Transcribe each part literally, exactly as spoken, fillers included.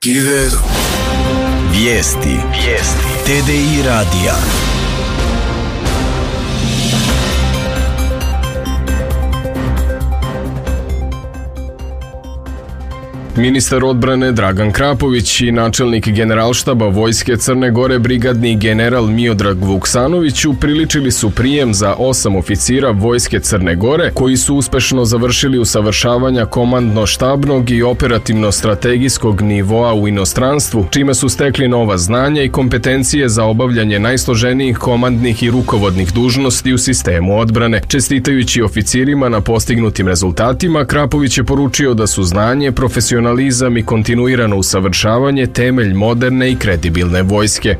ti vedo. Vijesti. Vijesti. T D I radija. Ministar odbrane Dragan Krapović i načelnik Generalštaba Vojske Crne Gore brigadni general Miodrag Vuksanović upriličili su prijem za osam oficira Vojske Crne Gore koji su uspešno završili usavršavanja komandno-štabnog i operativno-strategijskog nivoa u inostranstvu, čime su stekli nova znanja i kompetencije za obavljanje najsloženijih komandnih i rukovodnih dužnosti u sistemu odbrane. Čestitajući oficirima na postignutim rezultatima, Krapović je poručio da su znanje, profesionalizam i kontinuirano usavršavanje temelj moderne i kredibilne vojske.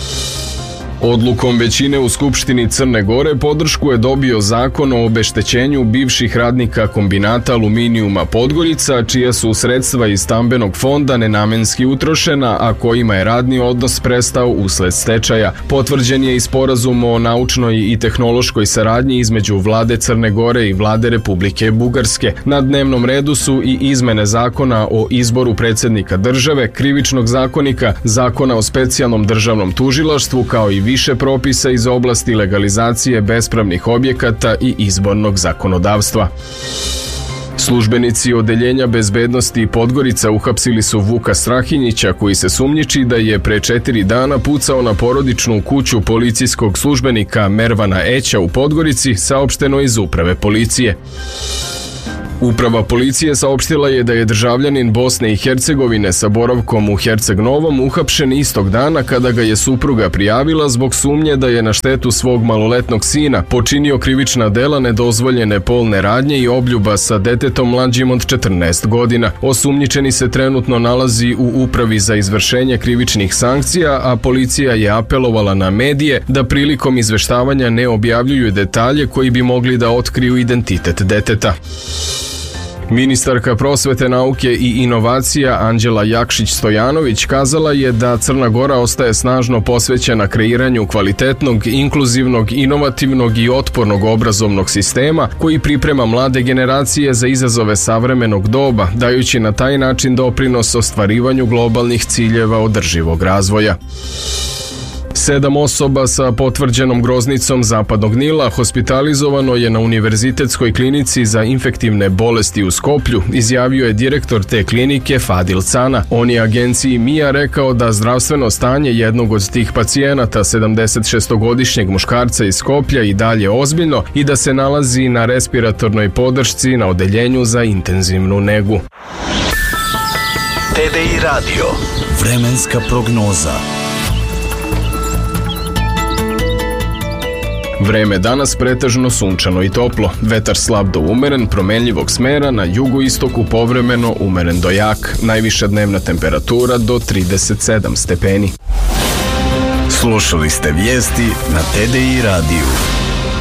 Odlukom većine u Skupštini Crne Gore podršku je dobio zakon o obeštećenju bivših radnika kombinata aluminijuma Podgorica, čija su sredstva iz stambenog fonda nenamenski utrošena, a kojima je radni odnos prestao usled stečaja. Potvrđen je i sporazum o naučnoj i tehnološkoj saradnji između Vlade Crne Gore i Vlade Republike Bugarske. Na dnevnom redu su i izmene zakona o izboru predsjednika države, krivičnog zakonika, zakona o specijalnom državnom tužilaštvu, kao i više propisa iz oblasti legalizacije bespravnih objekata i izbornog zakonodavstva. Službenici Odeljenja bezbednosti Podgorica uhapsili su Vuka Strahinjića, koji se sumnjiči da je pre četiri dana pucao na porodičnu kuću policijskog službenika Mervana Eća u Podgorici, saopšteno iz Uprave policije. Uprava policije saopštila je da je državljanin Bosne i Hercegovine sa boravkom u Herceg Novom uhapšen istog dana kada ga je supruga prijavila zbog sumnje da je na štetu svog maloletnog sina počinio krivična dela nedozvoljene polne radnje i obljuba sa detetom mlađim od četrnaest godina. Osumnjičeni se trenutno nalazi u Upravi za izvršenje krivičnih sankcija, a policija je apelovala na medije da prilikom izveštavanja ne objavljuju detalje koji bi mogli da otkriju identitet deteta. Ministarka prosvete, nauke i inovacija Anđela Jakšić-Stojanović kazala je da Crna Gora ostaje snažno posvećena kreiranju kvalitetnog, inkluzivnog, inovativnog i otpornog obrazovnog sistema koji priprema mlade generacije za izazove savremenog doba, dajući na taj način doprinos ostvarivanju globalnih ciljeva održivog razvoja. Sedam osoba sa potvrđenom groznicom zapadnog Nila hospitalizovano je na Univerzitetskoj klinici za infektivne bolesti u Skoplju, izjavio je direktor te klinike Fadil Cana. On je agenciji M I A rekao da zdravstveno stanje jednog od tih pacijenata, sedamdesetšestogodišnjeg muškarca iz Skoplja, i dalje ozbiljno i da se nalazi na respiratornoj podršci na odeljenju za intenzivnu negu. T D I radio. Vremenska prognoza. Vreme danas pretežno sunčano i toplo, vetar slab do umeren, promenljivog smera, na jugoistoku povremeno umeren do jak, najviša dnevna temperatura do trideset sedam stepeni. Slušali ste vijesti na T D I radiju.